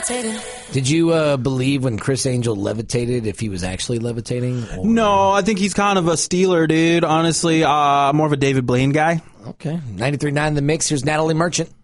Did you believe when Chris Angel levitated if he was actually levitating? Or? No, I think he's kind of a Steeler, dude. Honestly, more of a David Blaine guy. Okay. 93.9 The Mix. Here's Natalie Merchant.